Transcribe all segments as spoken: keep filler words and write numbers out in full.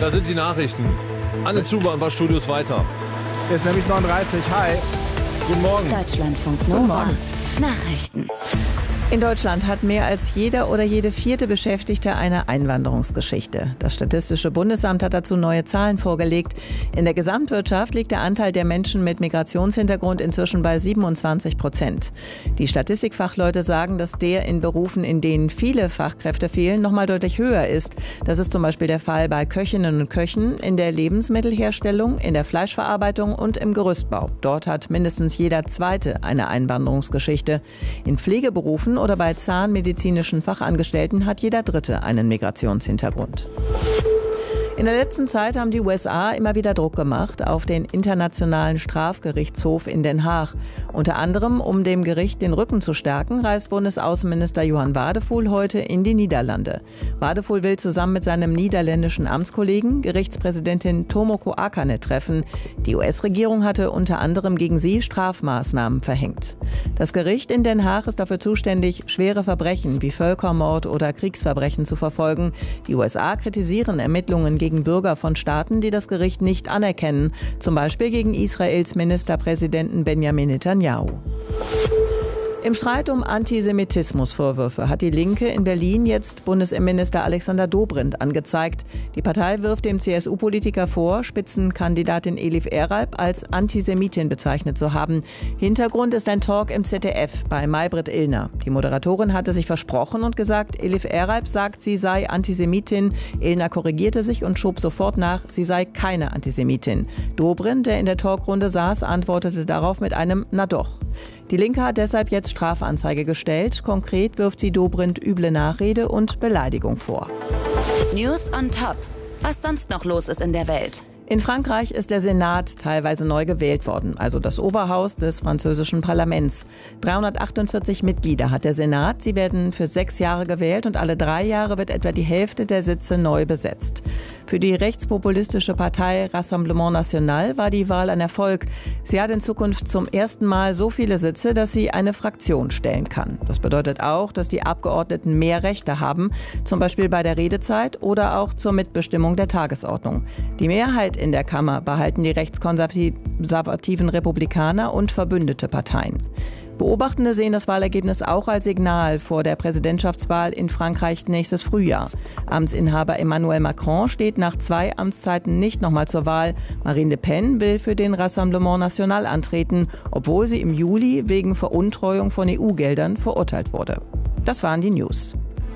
Da sind die Nachrichten. Anne Zuber, ein paar Studios weiter. Ist nämlich neununddreißig. Hi. Guten Morgen. Deutschlandfunk Nova. Nachrichten. In Deutschland hat mehr als jeder oder jede vierte Beschäftigte eine Einwanderungsgeschichte. Das Statistische Bundesamt hat dazu neue Zahlen vorgelegt. In der Gesamtwirtschaft liegt der Anteil der Menschen mit Migrationshintergrund inzwischen bei siebenundzwanzig Prozent. Die Statistikfachleute sagen, dass der in Berufen, in denen viele Fachkräfte fehlen, noch mal deutlich höher ist. Das ist zum Beispiel der Fall bei Köchinnen und Köchen, in der Lebensmittelherstellung, in der Fleischverarbeitung und im Gerüstbau. Dort hat mindestens jeder Zweite eine Einwanderungsgeschichte. In Pflegeberufen oder bei zahnmedizinischen Fachangestellten hat jeder Dritte einen Migrationshintergrund. In der letzten Zeit haben die U S A immer wieder Druck gemacht auf den Internationalen Strafgerichtshof in Den Haag. Unter anderem, um dem Gericht den Rücken zu stärken, reist Bundesaußenminister Johan Wadephul heute in die Niederlande. Wadephul will zusammen mit seinem niederländischen Amtskollegen Gerichtspräsidentin Tomoko Akane treffen. Die U S-Regierung hatte unter anderem gegen sie Strafmaßnahmen verhängt. Das Gericht in Den Haag ist dafür zuständig, schwere Verbrechen wie Völkermord oder Kriegsverbrechen zu verfolgen. Die U S A kritisieren Ermittlungen gegen Bürger von Staaten, die das Gericht nicht anerkennen, zum Beispiel gegen Israels Ministerpräsidenten Benjamin Netanyahu. Im Streit um Antisemitismusvorwürfe hat die Linke in Berlin jetzt Bundesinnenminister Alexander Dobrindt angezeigt. Die Partei wirft dem C S U-Politiker vor, Spitzenkandidatin Elif Eralp als Antisemitin bezeichnet zu haben. Hintergrund ist ein Talk im Z D F bei Maybrit Illner. Die Moderatorin hatte sich versprochen und gesagt, Elif Eralp sagt, sie sei Antisemitin. Illner korrigierte sich und schob sofort nach, sie sei keine Antisemitin. Dobrindt, der in der Talkrunde saß, antwortete darauf mit einem Na doch. Die Linke hat deshalb jetzt Strafanzeige gestellt. Konkret wirft sie Dobrindt üble Nachrede und Beleidigung vor. News on top. Was sonst noch los ist in der Welt? In Frankreich ist der Senat teilweise neu gewählt worden, also das Oberhaus des französischen Parlaments. dreihundertachtundvierzig Mitglieder hat der Senat. Sie werden für sechs Jahre gewählt und alle drei Jahre wird etwa die Hälfte der Sitze neu besetzt. Für die rechtspopulistische Partei Rassemblement National war die Wahl ein Erfolg. Sie hat in Zukunft zum ersten Mal so viele Sitze, dass sie eine Fraktion stellen kann. Das bedeutet auch, dass die Abgeordneten mehr Rechte haben, zum Beispiel bei der Redezeit oder auch zur Mitbestimmung der Tagesordnung. Die Mehrheit in der Kammer behalten die rechtskonservativen Republikaner und verbündete Parteien. Beobachtende sehen das Wahlergebnis auch als Signal vor der Präsidentschaftswahl in Frankreich nächstes Frühjahr. Amtsinhaber Emmanuel Macron steht nach zwei Amtszeiten nicht nochmal zur Wahl. Marine Le Pen will für den Rassemblement National antreten, obwohl sie im Juli wegen Veruntreuung von E U-Geldern verurteilt wurde. Das waren die News.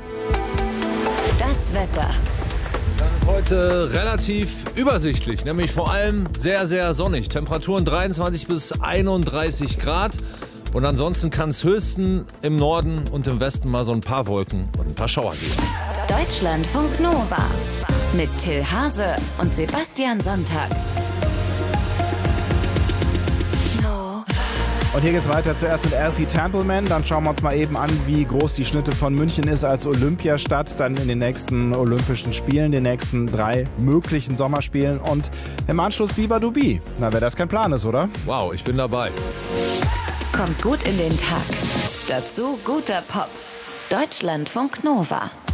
Das Wetter. Heute relativ übersichtlich, nämlich vor allem sehr, sehr sonnig. Temperaturen dreiundzwanzig bis einunddreißig Grad. Und ansonsten kann es höchstens im Norden und im Westen mal so ein paar Wolken und ein paar Schauer geben. Deutschlandfunk Nova mit Till Hase und Sebastian Sonntag. Und hier geht's weiter zuerst mit Alfie Templeman. Dann schauen wir uns mal eben an, wie groß die Schnitte von München ist als Olympiastadt. Dann in den nächsten Olympischen Spielen, den nächsten drei möglichen Sommerspielen. Und im Anschluss Biber Dubi. Na, wer das kein Plan ist, oder? Wow, ich bin dabei. Kommt gut in den Tag. Dazu guter Pop. Deutschlandfunk Nova.